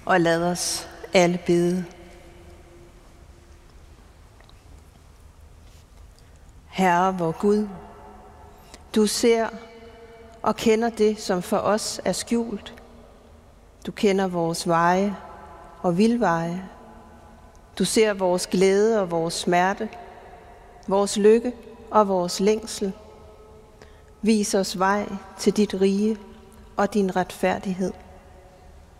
Og lad os alle bede. Herre vor Gud, du ser og kender det, som for os er skjult. Du kender vores veje og vildveje. Du ser vores glæde og vores smerte, vores lykke og vores længsel. Vis os vej til dit rige og din retfærdighed.